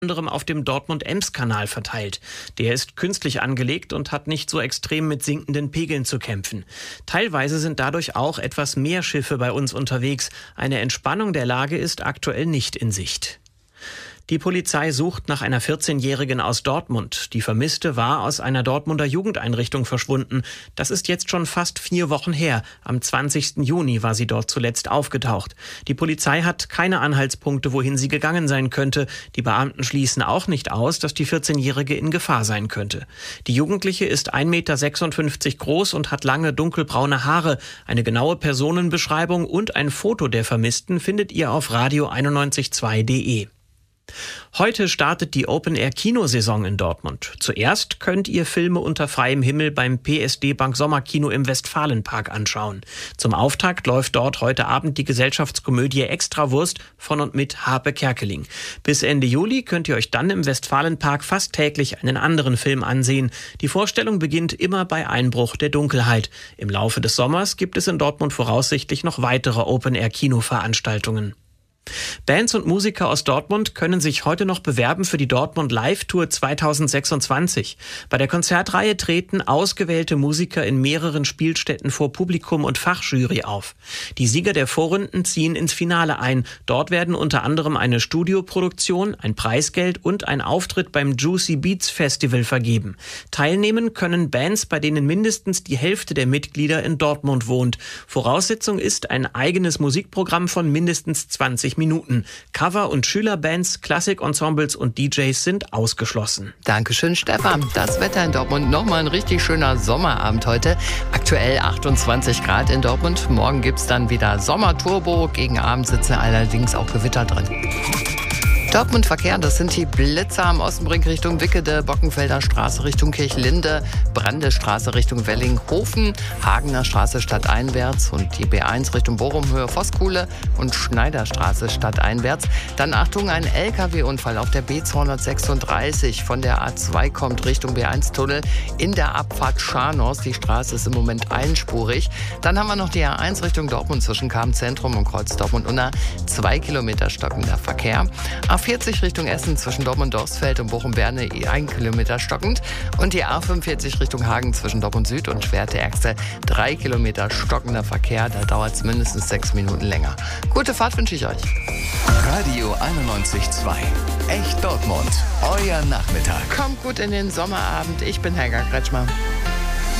anderem auf dem Dortmund-Ems-Kanal verteilt. Der ist künstlich angelegt und hat nicht so extrem mit sinkenden Pegeln zu kämpfen. Teilweise sind dadurch auch etwas mehr Schiffe bei uns unterwegs. Eine Entspannung der Lage ist aktuell nicht in Sicht. Die Polizei sucht nach einer 14-Jährigen aus Dortmund. Die Vermisste war aus einer Dortmunder Jugendeinrichtung verschwunden. Das ist jetzt schon fast 4 Wochen her. Am 20. Juni war sie dort zuletzt aufgetaucht. Die Polizei hat keine Anhaltspunkte, wohin sie gegangen sein könnte. Die Beamten schließen auch nicht aus, dass die 14-Jährige in Gefahr sein könnte. Die Jugendliche ist 1,56 Meter groß und hat lange dunkelbraune Haare. Eine genaue Personenbeschreibung und ein Foto der Vermissten findet ihr auf radio91.2.de. Heute startet die Open-Air-Kinosaison in Dortmund. Zuerst könnt ihr Filme unter freiem Himmel beim PSD Bank Sommerkino im Westfalenpark anschauen. Zum Auftakt läuft dort heute Abend die Gesellschaftskomödie Extrawurst von und mit Harpe Kerkeling. Bis Ende Juli könnt ihr euch dann im Westfalenpark fast täglich einen anderen Film ansehen. Die Vorstellung beginnt immer bei Einbruch der Dunkelheit. Im Laufe des Sommers gibt es in Dortmund voraussichtlich noch weitere Open-Air-Kino-Veranstaltungen. Bands und Musiker aus Dortmund können sich heute noch bewerben für die Dortmund Live Tour 2026. Bei der Konzertreihe treten ausgewählte Musiker in mehreren Spielstätten vor Publikum und Fachjury auf. Die Sieger der Vorrunden ziehen ins Finale ein. Dort werden unter anderem eine Studioproduktion, ein Preisgeld und ein Auftritt beim Juicy Beats Festival vergeben. Teilnehmen können Bands, bei denen mindestens die Hälfte der Mitglieder in Dortmund wohnt. Voraussetzung ist ein eigenes Musikprogramm von mindestens 20 Minuten. Cover- und Schülerbands, Klassikensembles und DJs sind ausgeschlossen. Dankeschön, Stefan. Das Wetter in Dortmund, nochmal ein richtig schöner Sommerabend heute. Aktuell 28 Grad in Dortmund. Morgen gibt's dann wieder Sommerturbo. Gegen Abend sitzen allerdings auch Gewitter drin. Dortmund Verkehr, das sind die Blitzer am Ostenbrink Richtung Wickede, Bockenfelder Straße Richtung Kirchlinde, Brandestraße Richtung Wellinghofen, Hagener Straße stadteinwärts und die B1 Richtung Bochum Höhe Voskuhle und Schneiderstraße stadteinwärts. Dann Achtung, ein LKW-Unfall auf der B236 von der A2 kommt Richtung B1-Tunnel in der Abfahrt Scharnhorst. Die Straße ist im Moment einspurig. Dann haben wir noch die A1 Richtung Dortmund zwischen Kamp-Zentrum und Kreuz Dortmund-Unna, 2 Kilometer stockender Verkehr. A40 Richtung Essen zwischen Dortmund-Dorsfeld und Bochum-Berne 1 Kilometer stockend und die A45 Richtung Hagen zwischen Dortmund Süd und Schwerte-Erxte 3 Kilometer stockender Verkehr. Da dauert es mindestens 6 Minuten länger. Gute Fahrt wünsche ich euch. Radio 91.2. Echt Dortmund. Euer Nachmittag. Kommt gut in den Sommerabend. Ich bin Helga Kretschmer.